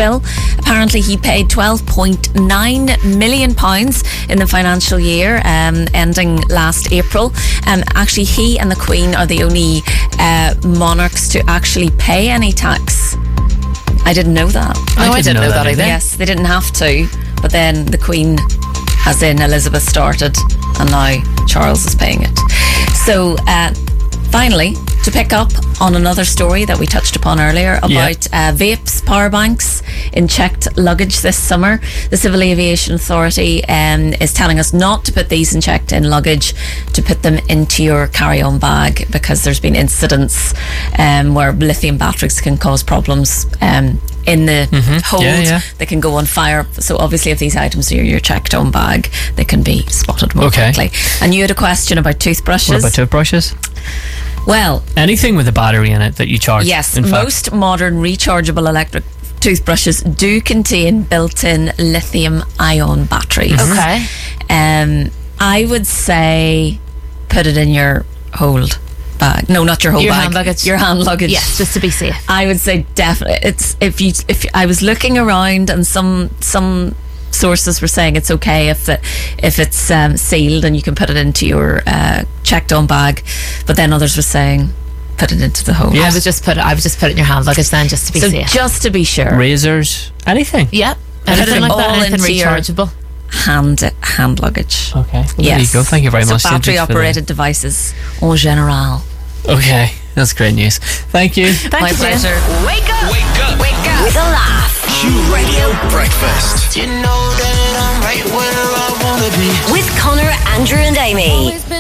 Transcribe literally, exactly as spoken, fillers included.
bill. Apparently he paid twelve point nine million pounds in the financial year um, ending last April. Um, actually, he and the Queen are the only uh, monarchs to actually pay any tax. I didn't know that. No, I didn't, I didn't know, know that either. Yes, they didn't have to, but then the Queen, as in Elizabeth, started, and now Charles is paying it. So uh, finally, to pick up on another story that we touched upon earlier about yeah. uh, vapes, power banks in checked luggage this summer. The Civil Aviation Authority um, is telling us not to put these in checked in luggage, to put them into your carry-on bag, because there's been incidents um, where lithium batteries can cause problems um, in the mm-hmm. hold. Yeah, yeah. They can go on fire. So obviously if these items are in your checked on bag, they can be spotted more okay. quickly. And you had a question about toothbrushes. What about toothbrushes? Well, anything with a battery in it that you charge. Yes, most modern rechargeable electric toothbrushes do contain built-in lithium-ion batteries. Mm-hmm. Okay. Um, I would say put it in your hold bag. No, not your whole your bag. Hand luggage. Your hand luggage. Yes, just to be safe. I would say definitely. It's if you if I was looking around and some some. sources were saying it's okay if the, if it's um, sealed and you can put it into your uh, checked on bag, but then others were saying put it into the hole. Yes. I would just put it I would just put it in your hand luggage then, just to be so safe. Just to be sure. Razors, anything. Yep. Anything Anything like all that, anything into rechargeable. Hand hand luggage. Okay. Well, yes. There you go. Thank you very so much. Battery operated devices en general. Okay, that's great news. Thank you. Thank My you, pleasure. Wake up, wake up, wake up with a laugh. Q Radio Breakfast. You know that I'm right where I wanna be. With Connor, Andrew and Amy.